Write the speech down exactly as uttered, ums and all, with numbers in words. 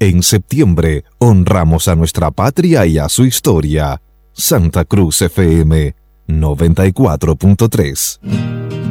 En septiembre honramos a nuestra patria y a su historia. Santa Cruz F M noventa y cuatro punto tres.